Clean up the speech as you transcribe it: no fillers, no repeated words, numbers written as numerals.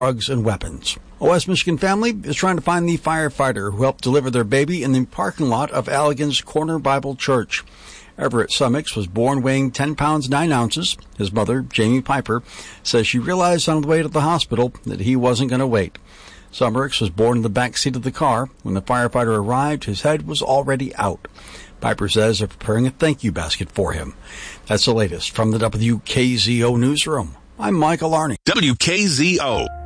drugs and weapons. A West Michigan family is trying to find the firefighter who helped deliver their baby in the parking lot of Allegan's Corner Bible Church. Everett Summix was born weighing 10 pounds 9 ounces. His mother, Jamie Piper, says she realized on the way to the hospital that he wasn't going to wait. Summix was born in the back seat of the car. When the firefighter arrived, his head was already out. Piper says they're preparing a thank you basket for him. That's the latest from the WKZO newsroom. I'm Michael Arney. WKZO.